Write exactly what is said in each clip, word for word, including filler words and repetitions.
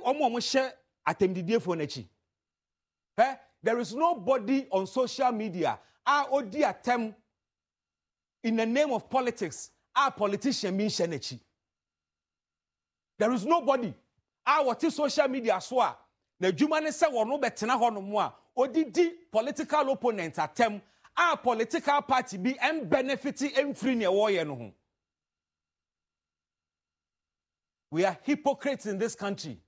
omo omo share atemdidie for n'echi. Eh? There is nobody on social media a odi atem in the name of politics a politician mean share n'echi. There is nobody a what is social media so a na dwuma ne se wono betena ho no mo a odidi political opponent atem a political party be and benefit em free ne wo ye no ho. We are hypocrites in this country.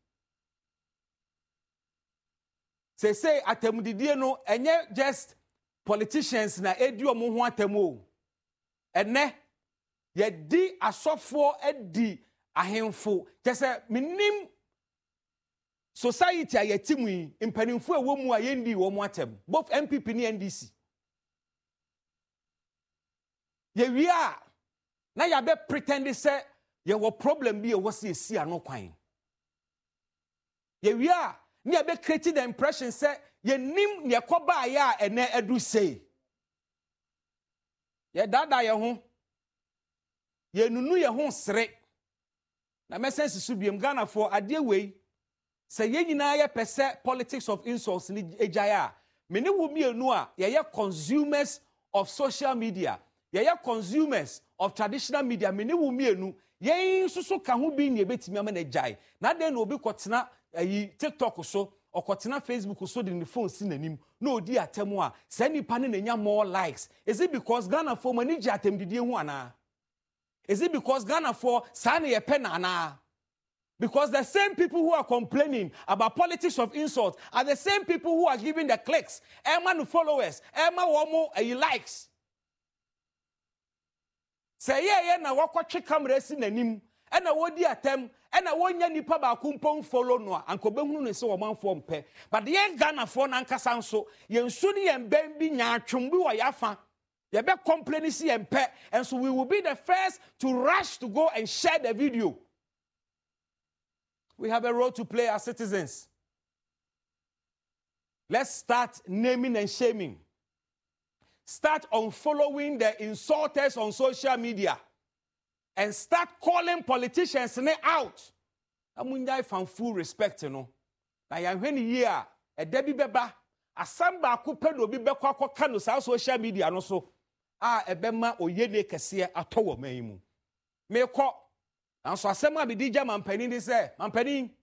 Say say atemudidie no enye just politicians na edi omo ho atemo. Ene ye di asofo edi ahemfo. Just say minim society a yetimu yi mpanimfo ewo mu a yendi wo mu atem. Both M P P ni N D C. Ye wi a na ya be pretend say ye wo problem bi e wo se esi ano kwan. Ye wi a ni ya be create the impression say ye nim ne koba ya ene edu say. Ye dada ye ho. Ye nunu ye ho sere. Na mesense su biem Ghana for ade wei. Say ye nyina ye pese politics of insults ni ejaya. Me ne wo mienu a ye ye consumers of social media. Ye ye consumers of traditional media. Me ne wo mienu ye susu ka ho bi ne betimi ama na jai. Na den no obi kwotena ayi TikTok so okotena Facebook so de ne phone si nanim na odi atemu a se nipa ne nya more likes. Is it because Ghana for mani ji atemdidie hu ana? Is it because Ghana for sa na ye pe na ana? Because the same people who are complaining about politics of insult are the same people who are giving the clicks, Emma no followers, Emma womo ayi likes. Say ye ye na wakotwe camera si nanim e na wodi atem e na wonya nipa ba kumpon follow no anko behunu ne se wo manfo mpe but ye Ghana for na nkasa nso ye nsu ne ye mbem bi nya atwom bi wo yafa ye be complain si ye mpe and so we will be the first to rush to go and share the video. We have a role to play as citizens. Let's start naming and shaming. Start unfollowing the insulters on social media. And start calling politicians out. Amunjai fan full respect, you know. Na ya hweni year, e debi beba, asamba akupe no bi bekwa kwa kano sa social media no so. Ah, ebema oyene kesiye atowo meimu. Me ko, anso asema bidija mampeni ni se, mampeni,